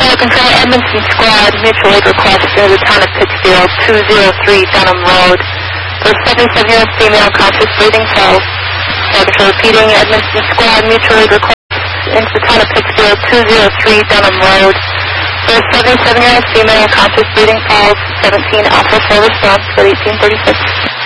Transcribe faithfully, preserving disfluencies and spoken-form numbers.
Control, Edmondson Squad, mutual aid request near the town of Pittsfield, two oh three Dunham Road. For seventy-seven-year-old female, conscious breathing pulse. Fire Control repeating, Edmondson Squad, mutual aid request into the town of Pittsfield, two oh three Dunham Road. For seventy-seven-year-old female, conscious breathing pulse, seventeen Alpha four response, for eighteen thirty-six.